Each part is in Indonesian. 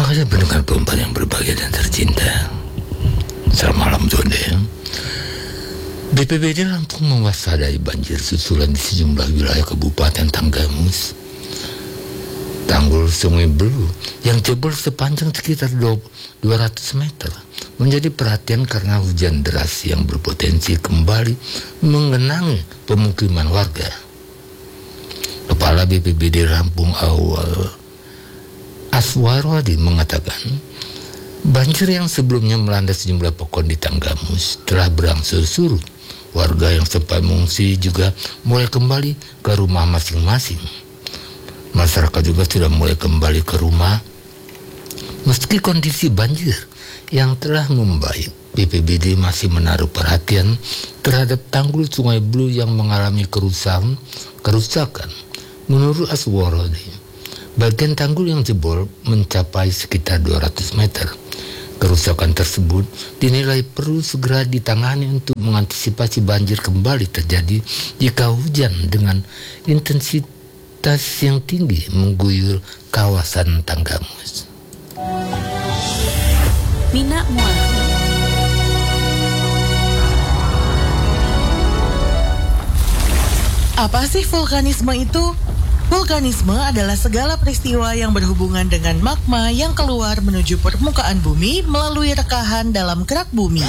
Kepada pendengar Pompa yang berbahagia dan tercinta, selamat malam Zonde. BPBD Lampung mewaspadai banjir susulan di sejumlah wilayah Kabupaten Tanggamus. Tanggul Sungai Belu yang jebol sepanjang sekitar 200 meter menjadi perhatian karena hujan deras yang berpotensi kembali mengenangi pemukiman warga. Kepala BPBD Lampung Aswarwadi mengatakan, banjir yang sebelumnya melanda sejumlah pohon di Tanggamus telah berangsur surut. Warga yang sempat mengungsi juga mulai kembali ke rumah masing-masing. Masyarakat juga sudah mulai kembali ke rumah. Meski kondisi banjir yang telah membaik, BPBD masih menaruh perhatian terhadap tanggul Sungai Belu yang mengalami kerusakan. Menurut Aswarwadi, bagian tanggul yang jebol mencapai sekitar 200 meter. Kerusakan tersebut dinilai perlu segera ditangani untuk mengantisipasi banjir kembali terjadi jika hujan dengan intensitas yang tinggi mengguyur kawasan Tanggamus. Mina Muafi. Apa sih vulkanisme itu? Vulkanisme adalah segala peristiwa yang berhubungan dengan magma yang keluar menuju permukaan bumi melalui rekahan dalam kerak bumi.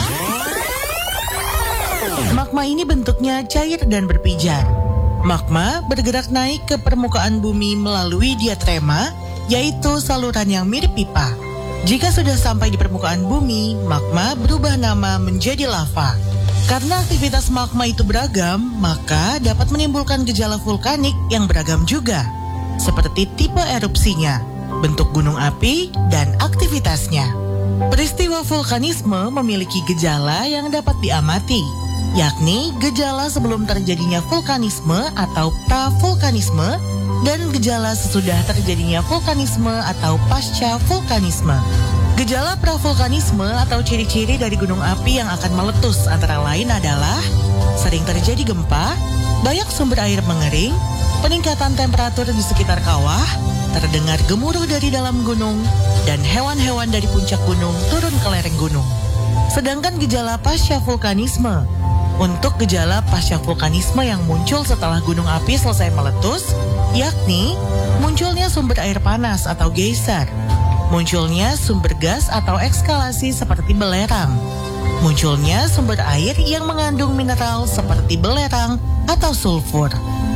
Magma ini bentuknya cair dan berpijar. Magma bergerak naik ke permukaan bumi melalui diatrema, yaitu saluran yang mirip pipa. Jika sudah sampai di permukaan bumi, magma berubah nama menjadi lava. Karena aktivitas magma itu beragam, maka dapat menimbulkan gejala vulkanik yang beragam juga, seperti tipe erupsinya, bentuk gunung api, dan aktivitasnya. Peristiwa vulkanisme memiliki gejala yang dapat diamati, yakni gejala sebelum terjadinya vulkanisme atau pra-vulkanisme, dan gejala sesudah terjadinya vulkanisme atau pasca vulkanisme. Gejala pravulkanisme atau ciri-ciri dari gunung api yang akan meletus antara lain adalah sering terjadi gempa, banyak sumber air mengering, peningkatan temperatur di sekitar kawah, terdengar gemuruh dari dalam gunung, dan hewan-hewan dari puncak gunung turun ke lereng gunung. Sedangkan gejala pasca vulkanisme, untuk gejala pasca vulkanisme yang muncul setelah gunung api selesai meletus, yakni munculnya sumber air panas atau geyser, munculnya sumber gas atau ekskalasi seperti belerang, munculnya sumber air yang mengandung mineral seperti belerang atau sulfur,